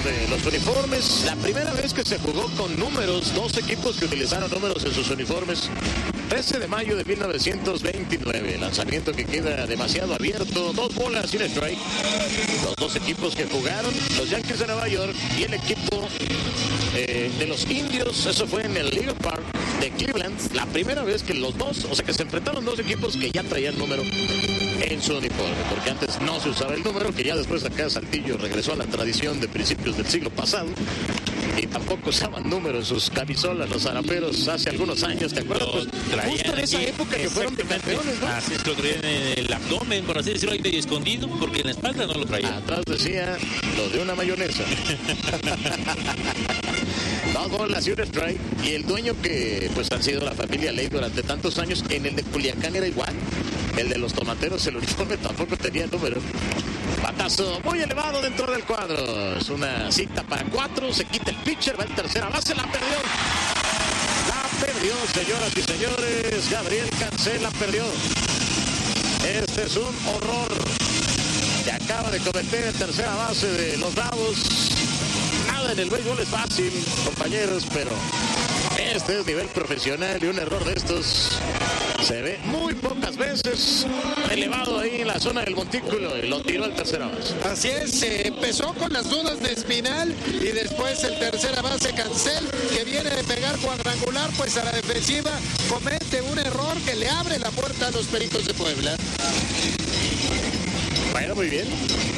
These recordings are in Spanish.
de los uniformes. La primera vez que se jugó con números, 2 equipos que utilizaron números en sus uniformes. 13 de mayo de 1929, lanzamiento que queda demasiado abierto, 2 bolas sin strike. Los 2 equipos que jugaron, los Yankees de Nueva York y el equipo de los Indios, eso fue en el League Park de Cleveland, la primera vez que los dos, o sea que se enfrentaron 2 equipos que ya traían número en su uniforme, porque antes no se usaba el número, que ya después acá Saltillo regresó a la tradición de principios del siglo pasado. Y tampoco usaban números en sus camisolas los zaraperos hace algunos años, ¿te acuerdas? Pues, justo en esa época que fueron campeones, ¿no? Así es que lo traían en el abdomen, por así decirlo, ahí medio escondido, porque en la espalda no lo traían. Atrás decía, lo de una mayonesa. 2 bolas y un strike. Y el dueño que pues han sido la familia Ley durante tantos años, en el de Culiacán era igual. El de los tomateros, el uniforme tampoco tenía número. Batazo muy elevado dentro del cuadro. Es una cita para 4. Se quita el pitcher. Va en tercera base. La perdió. La perdió, señoras y señores. Gabriel Cancel la perdió. Este es un horror que acaba de cometer en tercera base de los Bravos. Nada en el béisbol es fácil, compañeros, pero este es nivel profesional y un error de estos se ve muy pocas veces. Elevado ahí en la zona del montículo y lo tiró al tercera base. Así es, empezó con las dudas de Espinal y después el tercera base Cancel, que viene de pegar cuadrangular, pues a la defensiva comete un error que le abre la puerta a los Pericos de Puebla. Bueno, muy bien.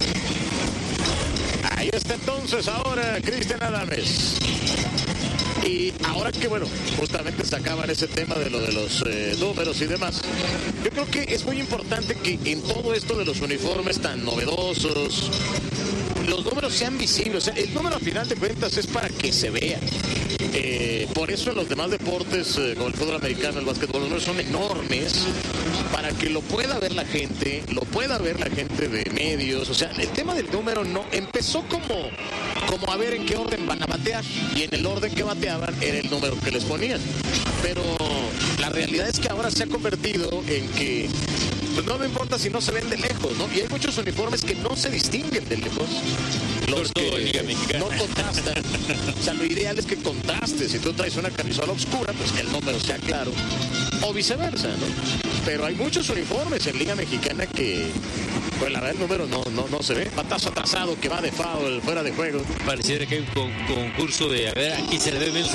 Ahí está entonces ahora Cristian Adames. Y ahora que, bueno, justamente sacaban ese tema de lo de los números y demás, yo creo que es muy importante que en todo esto de los uniformes tan novedosos, los números sean visibles. O sea, el número al final de cuentas es para que se vea. Por eso en los demás deportes, como el fútbol americano, el básquetbol, los números son enormes para que lo pueda ver la gente, de medios. O sea, el tema del número no empezó como a ver en qué orden van a batear, y en el orden que bateaban era el número que les ponían. Pero la realidad es que ahora se ha convertido en que pues no me importa si no se ven de lejos, ¿no? Y hay muchos uniformes que no se distinguen de lejos. Los que no contrastan. O sea, lo ideal es que contraste. Si tú traes una camisola oscura, pues que el número sea claro. O viceversa, ¿no? Pero hay muchos uniformes en Liga Mexicana que, pues la verdad, el número no se ve. Batazo atrasado que va de foul, fuera de juego. Pareciera que hay un concurso de, a ver, aquí se le ve menos